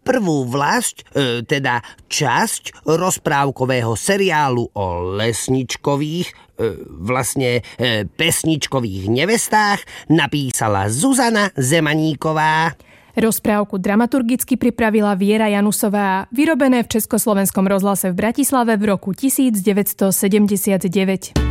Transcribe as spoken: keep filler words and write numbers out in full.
prvú vlašť, e, teda časť rozprávkového seriálu o lesničkových, e, vlastne e, pesničkových nevestách napísala Zuzana Zemaníková. Rozprávku dramaturgicky pripravila Viera Janusová, vyrobené v Československom rozhlase v Bratislave v roku devätnásť sedemdesiatdeväť.